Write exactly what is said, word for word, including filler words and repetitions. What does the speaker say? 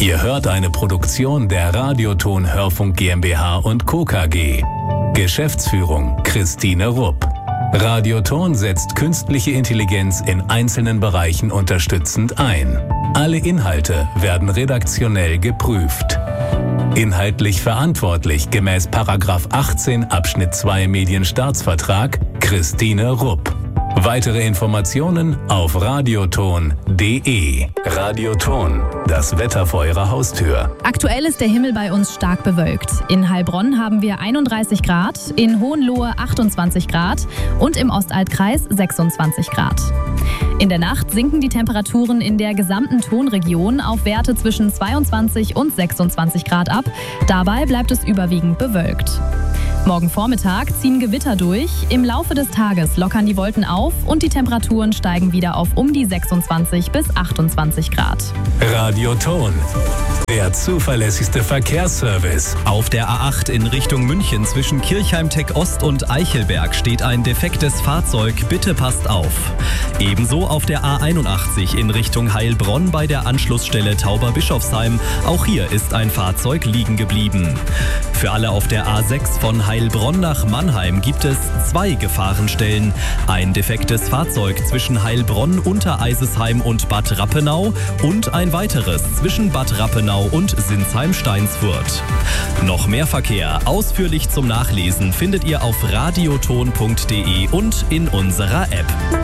Ihr hört eine Produktion der Radioton Hörfunk GmbH und Co. K G. Geschäftsführung Christine Rupp. Radioton setzt künstliche Intelligenz in einzelnen Bereichen unterstützend ein. Alle Inhalte werden redaktionell geprüft. Inhaltlich verantwortlich gemäß Paragraph achtzehn Abschnitt zwei Medienstaatsvertrag Christine Rupp. Weitere Informationen auf radioton punkt de. Radioton, das Wetter vor Ihrer Haustür. Aktuell ist der Himmel bei uns stark bewölkt. In Heilbronn haben wir einunddreißig Grad, in Hohenlohe achtundzwanzig Grad und im Ostaltkreis sechsundzwanzig Grad. In der Nacht sinken die Temperaturen in der gesamten Tonregion auf Werte zwischen zweiundzwanzig und sechsundzwanzig Grad ab. Dabei bleibt es überwiegend bewölkt. Morgen Vormittag ziehen Gewitter durch. Im Laufe des Tages lockern die Wolken auf und die Temperaturen steigen wieder auf um die sechsundzwanzig bis achtundzwanzig Grad. Radioton, der zuverlässigste Verkehrsservice. Auf der A acht in Richtung München zwischen Kirchheim-Tech Ost und Eichelberg steht ein defektes Fahrzeug. Bitte passt auf. Ebenso auf der A einundachtzig in Richtung Heilbronn bei der Anschlussstelle Tauber-Bischofsheim. Auch hier ist ein Fahrzeug liegen geblieben. Für alle auf der A sechs von Heilbronn nach Mannheim gibt es zwei Gefahrenstellen. Ein defektes Fahrzeug zwischen Heilbronn, Untereisesheim und Bad Rappenau und ein weiteres zwischen Bad Rappenau und Sinsheim-Steinsfurt. Noch mehr Verkehr ausführlich zum Nachlesen findet ihr auf radioton punkt de und in unserer App.